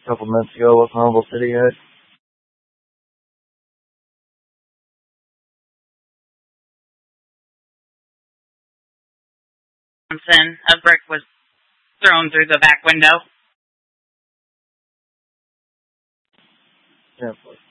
a couple minutes ago. Wasn't Humble City yet. A brick was thrown through the back window. Yeah,